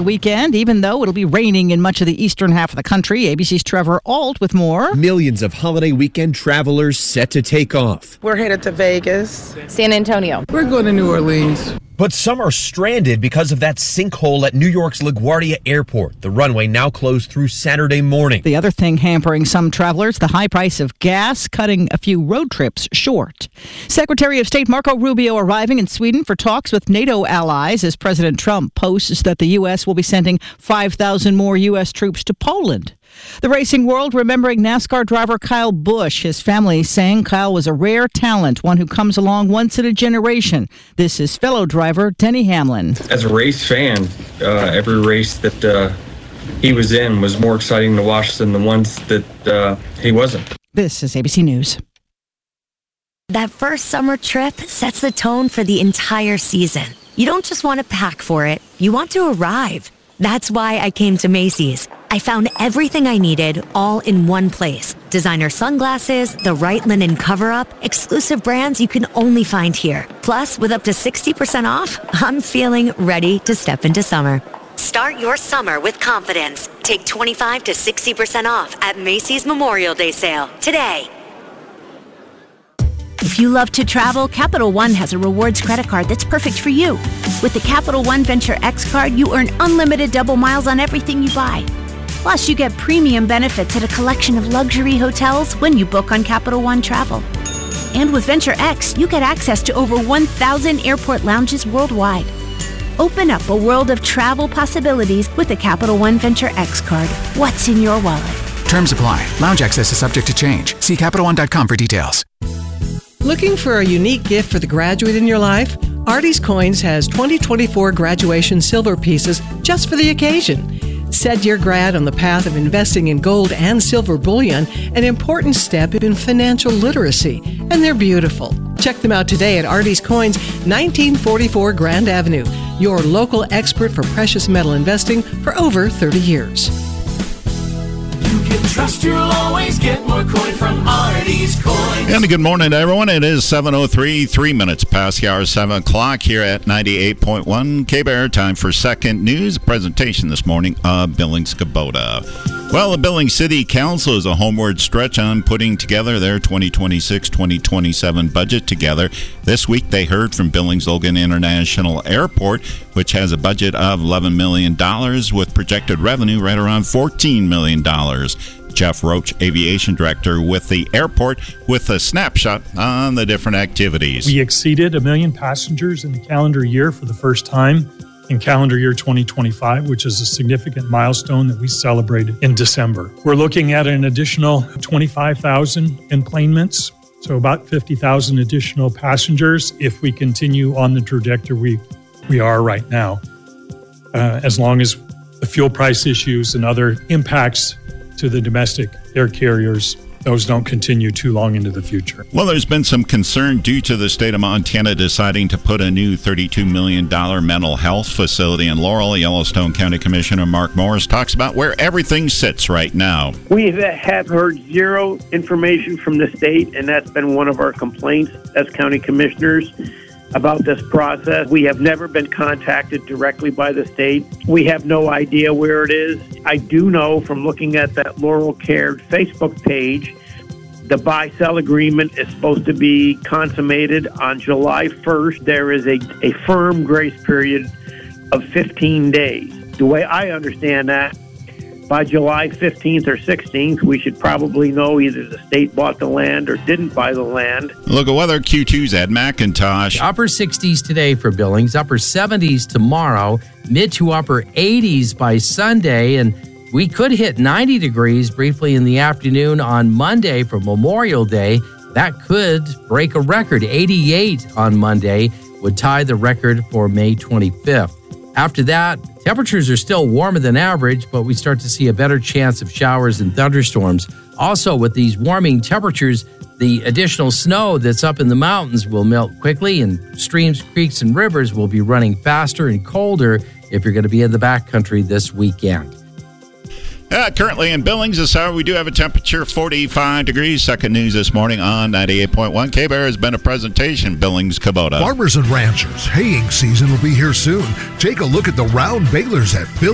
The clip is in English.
weekend, even though it'll be raining in much of the eastern half of the country. ABC's Trevor Ault with more. Millions of holiday weekend travelers set to take off. We're headed to Vegas. San Antonio. We're going to New Orleans. But some are stranded because of that sinkhole at New York's LaGuardia Airport. The runway now closed through Saturday morning. The other thing hampering some travelers, the high price of gas, cutting a few road trips short. Secretary of State Marco Rubio arriving in Sweden for talks with NATO allies as President Trump posts that the U.S. will be sending 5,000 more U.S. troops to Poland. The racing world remembering NASCAR driver Kyle Busch. His family saying Kyle was a rare talent, one who comes along once in a generation. This is fellow driver Denny Hamlin. As a race fan, every race that he was in was more exciting to watch than the ones that he wasn't. This is ABC News. That first summer trip sets the tone for the entire season. You don't just want to pack for it, you want to arrive. That's why I came to Macy's. I found everything I needed all in one place. Designer sunglasses, the right linen cover-up, exclusive brands you can only find here. Plus, with up to 60% off, I'm feeling ready to step into summer. Start your summer with confidence. Take 25 to 60% off at Macy's Memorial Day sale today. If you love to travel, Capital One has a rewards credit card that's perfect for you. With the Capital One Venture X card, you earn unlimited double miles on everything you buy. Plus, you get premium benefits at a collection of luxury hotels when you book on Capital One Travel. And with Venture X, you get access to over 1,000 airport lounges worldwide. Open up a world of travel possibilities with the Capital One Venture X card. What's in your wallet? Terms apply. Lounge access is subject to change. See CapitalOne.com for details. Looking for a unique gift for the graduate in your life? Artie's Coins has 2024 graduation silver pieces just for the occasion. Set your grad on the path of investing in gold and silver bullion, an important step in financial literacy, and they're beautiful. Check them out today at Artie's Coins, 1944 Grand Avenue, your local expert for precious metal investing for over 30 years. You can trust you'll always get more coin from Artie's Coins. And good morning to everyone. It is 7:03, 3 minutes past the hour 7 o'clock here at 98.1 K-Bear. Time for Second News. Presentation this morning of Billings Kubota. Well, the Billings City Council is a homeward stretch on putting together their 2026-2027 budget together. This week they heard from Billings Logan International Airport, which has a budget of $11 million with projected revenue right around $14 million. Jeff Roach, Aviation Director with the airport, with a snapshot on the different activities. We exceeded 1 million passengers in the calendar year for the first time in calendar year 2025, which is a significant milestone that we celebrated in December. We're looking at an additional 25,000 enplanements, so about 50,000 additional passengers if we continue on the trajectory we are right now, as long as the fuel price issues and other impacts to the domestic air carriers, those don't continue too long into the future. Well, there's been some concern due to the state of Montana deciding to put a new $32 million mental health facility in Laurel. Yellowstone County Commissioner Mark Morris talks about where everything sits right now. We have heard zero information from the state, and that's been one of our complaints as county commissioners about this process. We have never been contacted directly by the state. We have no idea where it is. I do know from looking at that Laurel Cared Facebook page, the buy-sell agreement is supposed to be consummated on July 1st. There is a firm grace period of 15 days. The way I understand that, by July 15th or 16th, we should probably know either the state bought the land or didn't buy the land. Look at weather. Q2's Ed McIntosh. Upper 60s today for Billings, upper 70s tomorrow, mid to upper 80s by Sunday, and we could hit 90 degrees briefly in the afternoon on Monday for Memorial Day. That could break a record. 88 on Monday would tie the record for May 25th. After that, temperatures are still warmer than average, but we start to see a better chance of showers and thunderstorms. Also, with these warming temperatures, the additional snow that's up in the mountains will melt quickly, and streams, creeks, and rivers will be running faster and colder if you're going to be in the backcountry this weekend. Currently in Billings this hour, we do have a temperature of 45 degrees. Second News this morning on 98.1 K-Bear has been a presentation, Billings Kubota. Farmers and ranchers, haying season will be here soon. Take a look at the round balers at Billings.